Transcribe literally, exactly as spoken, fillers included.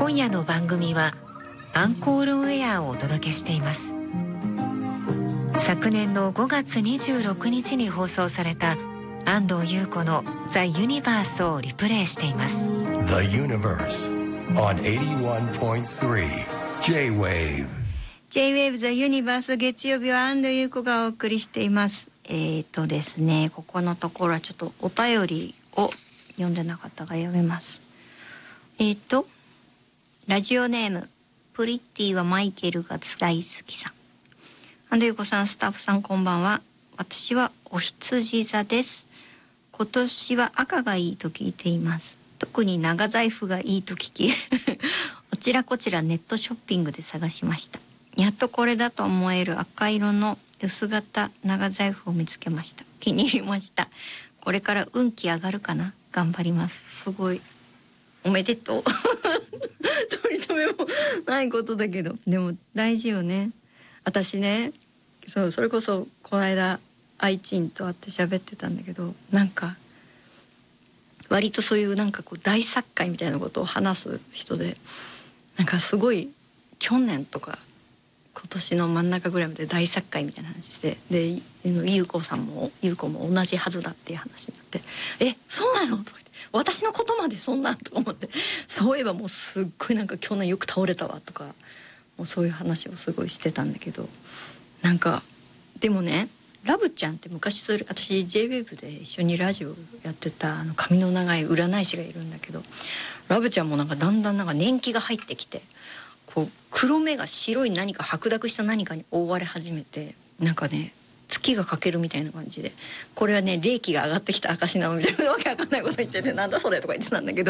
今夜の番組はアンコールオンエアをお届けしています。昨年のごがつにじゅうろくにちに放送された安藤優子の「ザ・ユニバース」をリプレイしています。 The Universe on エイティワンポイントスリー J-Wave J-Wave The Universe 月曜日は安藤優子がお送りしています。えーとですねここのところはちょっとお便りを読んでなかったが読めます。えーとラジオネームプリッティはマイケルが大好きさん。安藤優子さん、スタッフさん、こんばんは。私はお羊座です。今年は赤がいいと聞いています。特に長財布がいいと聞きあちらこちらネットショッピングで探しました。やっとこれだと思える赤色の薄型長財布を見つけました。気に入りました。これから運気上がるかな。頑張ります。すごいおめでとう取り留めもないことだけど、でも大事よね。私ね、そうそれこそこの間愛知んと会って喋ってたんだけど、なんか割とそういうなんかこう大作会みたいなことを話す人で、なんかすごい去年とか今年の真ん中ぐらいまで大作会みたいな話して、で優子さんも優子も同じはずだっていう話になって、えそうなのとか言って、私のことまでそんなんとか思って、そういえばもうすっごいなんか去年よく倒れたわとか、もうそういう話をすごいしてたんだけど、なんかでもね、ラブちゃんって昔それ私 ジェイウェーブ で一緒にラジオやってたあの髪の長い占い師がいるんだけど、ラブちゃんもなんかだんだんなんか年季が入ってきて、こう黒目が白い何か白濁した何かに覆われ始めて、なんかね月が欠けるみたいな感じで、これはね霊気が上がってきた証なのみたいなわけわかんないこと言ってて、なんだそれとか言ってたんだけど、